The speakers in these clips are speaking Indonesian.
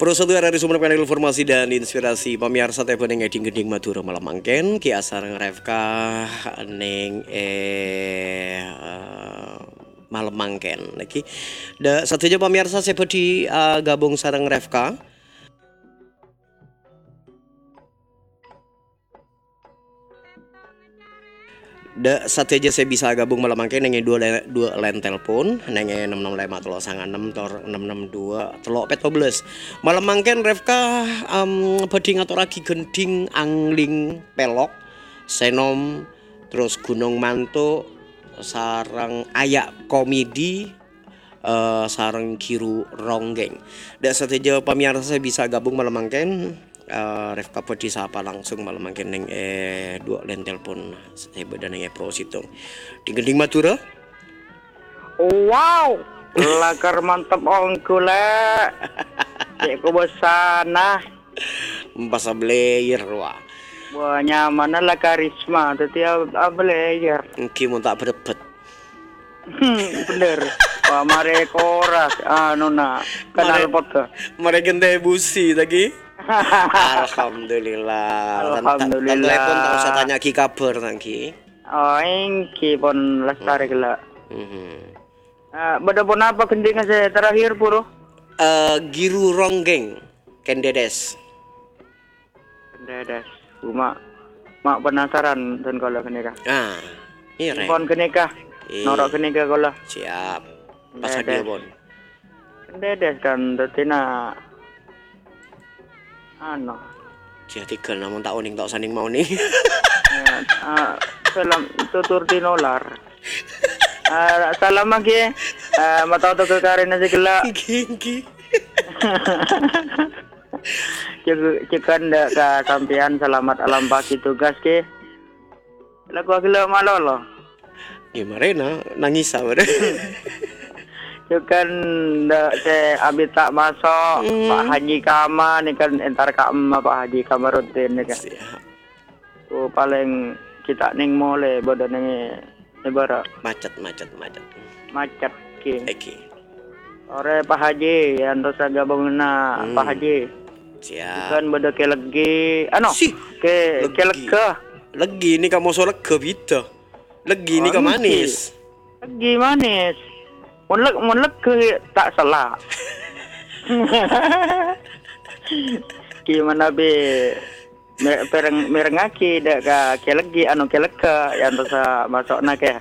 Prosedur dari sumber panel informasi dan inspirasi pemirsa teh ning eding geding Madura malam mangken ki asar ngrefka ning malam mangken iki. Da satunya pemirsa saya di gabung sareng Refka. Da satu aja saya bisa gabung malam mangken neng dua line telepon neng 665 telo sangat 6 tor 662 telo 14 malam mangken Refka badhe ngaturake gending angling pelok senom terus gunung mantuk sarang ayak komedi sarang kiru ronggeng. Da satu aja pemirsa saya bisa gabung malam mangken Refka Podi sapa langsung malam mangken neng dua len telepon saya badan neng Pro Situng di Gending Madura. Wow, lakar mantap ongkule. Cek ko besana. Mbasa blayer wah. Wah nyaman lah karisma, tapi ablayer. Ki mun tak berebet. Bener. Wah mare koras nona kenal pot ke. Mare gente busi lagi. Alhamdulillah. Alhamdulillah. Telepon tak usah tanya ki kabar nangki. Oh engki pon lestari gela. Bada pon apa kendingan saya terakhir puro? Giru ronggeng Kendedes. Kendedes. Mak penasaran dan kalau kenikah. Iya Reng. Pon kenikah. Norok kenikah kalau. Siap. Pas dia pon. Kendedes kan tetina Jadi gal namun tak uning tak saning mau nih. Salam tutur tinolar. Salam lagi. Mata to ke karena segala. Gigi. Cekan dak ka sampean selamat alam pagi tugas ke. Lagu agila malolo. Gimana nangis apa deh. Kan se abis tak masuk Pak Haji Kama nih kan entar Pak Haji Kamaruddin nih kan. Paling kita ning mole bodo ning ibara macet ki. Eki. Ore Pak Haji yang terus gabungna Pak Haji. Siap. Kan bodo ke legi ke lega. Legi ini kamu so lega bida. Legi ini ka manis. Legi manis. Munlek ke tak salah. Gimana be merengaki dak ka kelegi keleka yang tersa masukna ke.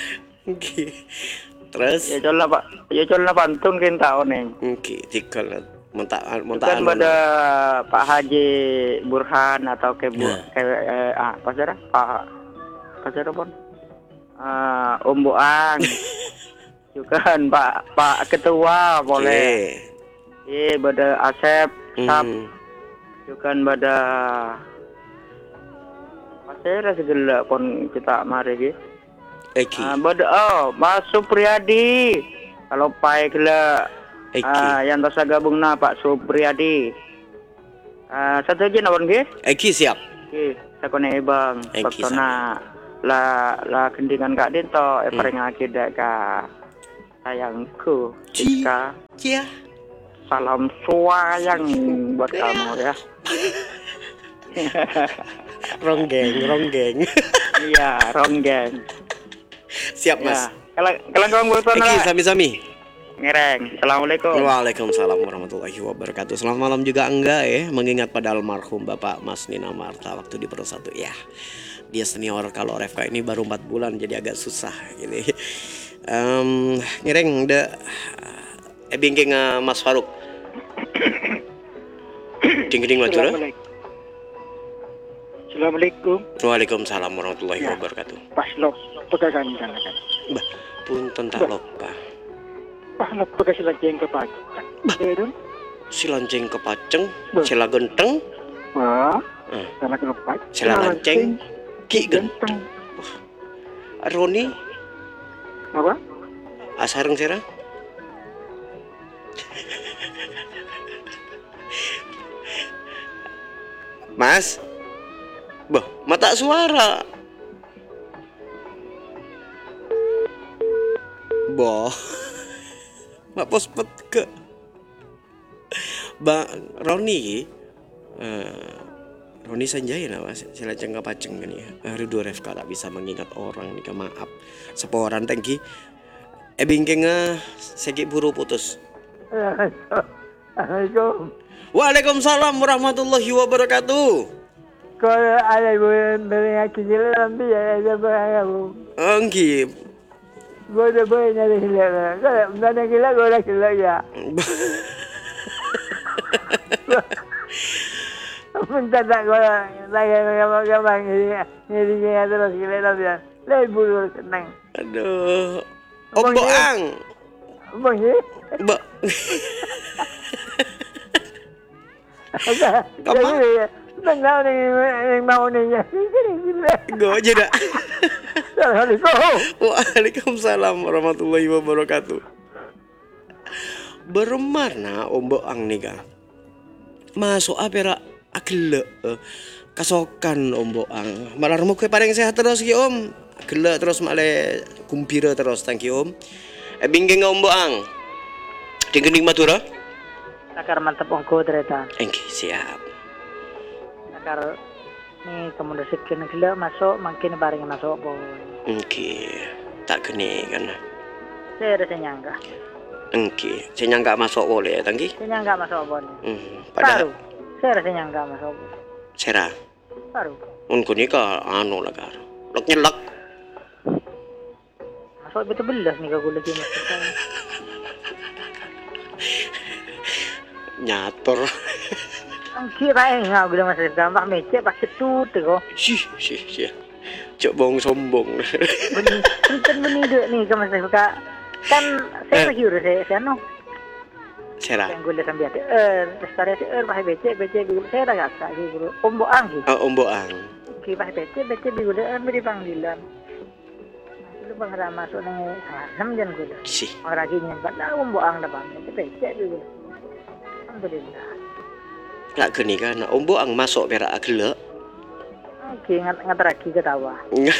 Terus ya colna pantun kin tahu neng. Tikal montak kan pada Pak Haji Burhan atau ke pasara pon. Umbuan. Juga Pak Ketua boleh. Pada Asep Sap. Juga pada pasera segala pon kita mari ge. Pada Mas Supriyadi. Kalau Pak gela yang tersa gabungna Pak Supriyadi. Satu aja nawon ge. Eki siap. Sakone Bang. Paktona la kendingan Kak Dento perengake dak ka sayangku Cika. Salam sayang buat kamu ya. Ronggeng. Iya, ronggeng. Siap Mas. Kalian kawan buat sami-sami. Ngereng. Assalamualaikum. Waalaikumsalam warahmatullahi wabarakatuh. Selamat malam juga enggak ya, mengingat pada almarhum Bapak Mas Nina Marta waktu di Pro 1 ya. Dia senior, kalau Refka ini baru 4 bulan jadi agak susah gini. Ngereng udah bingking Mas Faruk. Ding-ding Madura. Assalamualaikum. Waalaikumsalam warahmatullahi wabarakatuh. Paslok pegasan kan. Mbah, punten tak lupa. Paslok pegasan lajeng kepacukan. Silanceng kepaceng, sila genteng. Salah kepac. Sila lanceng, ki genteng. Roni. Apa? Asareng sira. Mas. Bah, mata suara. Boh. Mak pospet ke. Ba Roni Roni Sanjaya nama sila cengka paceng kan ya. Dua Refka tak bisa mengingat orang nih, maaf. Seporan tangki. Bingkengnya segi buru putus. Assalamualaikum. Waalaikumsalam warahmatullahi wabarakatuh. Kalau ada yang kecil nanti ya berapa? Anggi. Gue udah boleh nyari hilang. Kalau mana hilang gue udah hilang ya. Minta tak gue lagi gampang ngirinya terus hilang dia. Lebih bulu senang. Aduh. Om Boang. Bang sih. Ba. Kamu? Tengah ni yang mau ni ya. Gue aja dah. Assalamualaikum. Waalaikumsalam warahmatullahi wabarakatuh. Bermarna Om Boang nih kan. Masuk apa akle kasokan Om Boang. Malah remuk paling sehat terus ki Om. Akle terus malah kumpira terus thank you Om. Binggeng Om Boang. Tinggening Madura. Nakar mantap ongko ternyata. Engki siap. Nakar ni kamu dah sekian gila masuk makin bareng masuk boy. Engki tak kene kan. Saya ada senyangga. Engki senyangga masuk boleh tangki. Senyangga masuk boleh. Pada Baru. Saya ada senyangga masuk. Sera. Baru. Unku ni ka anu lagar. Lek nyelak. Masuk betul belas nih kau lagi masuk saya. Nyator. Kira enggak gula masuk gambar mecek pakai tu kau. Sih. Cok bong sombong. Beni dek nih kamu saya suka. Kan saya pergi udah saya no. Sera. Yang gula sambil ada restari pakai becek gula saya dah gak sah gula. Om Boang gitu. Om Boang. Kita pakai becek gula beri panggilan. Lu bang ramah masuk nih 6 jam gula. Sih. Orang lagi nyempat lah Om Boang dah bang. Becek gula. Alhamdulillah. Lak kene kan Om Boang masuk perak akle. Oke, ngat lagi ketawa.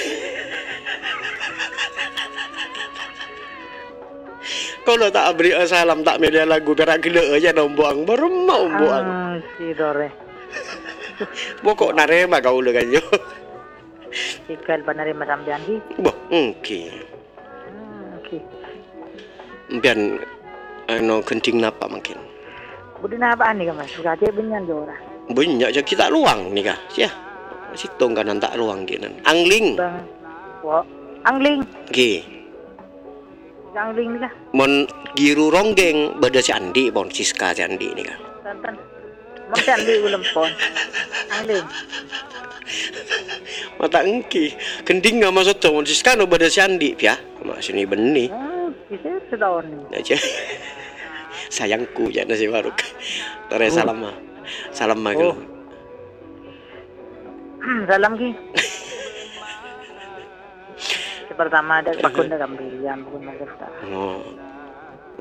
Kalau tak beri salam tak media lagu perak akle aja Om Boang baru mau Om Boang. Si dore. Pokok narema kau le kan yo. Ikal penerima sampean ki. Boh, okey. Oke. Biar anu kenting napa makin. Budina apaan nih Mas? Suka aja benyan jora. Banyak je kita luang ni kah? Sia. Situng kanan tak luang kinan. Angling. Bang. Wo, angling. Gi. Angling nih kah? Mon giru ronggeng beda si Andi pon Siska si Andi ni kah. Tantan. Macam di ulam pon. Angling. Mata engki. Kending enggak masuk tu mon Siska no beda si Andi ya. Mak sini benih. Bisa setahun nih. Aja. Sayangku ya nasi Baruk. Tore salam mah. Salam mah gitu. Salam ki. Pertama ada pakunda kambilian pun ada. Oh.